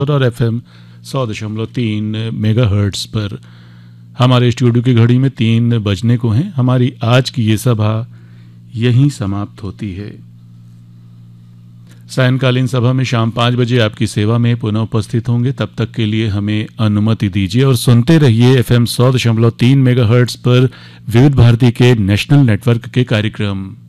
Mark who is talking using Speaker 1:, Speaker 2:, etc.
Speaker 1: और FM 100.3 megahertz पर। हमारे स्टूडियो की घड़ी में 3 बजने को हैं। हमारी आज की ये सभा यहीं समाप्त होती है। सायंकालीन सभा में शाम 5 बजे आपकी सेवा में पुनः उपस्थित होंगे। तब तक के लिए हमें अनुमति दीजिए और सुनते रहिए FM 100.3 मेगाहर्ट्ज़ पर विविध भारती के नेशनल नेटवर्क के कार्यक्रम।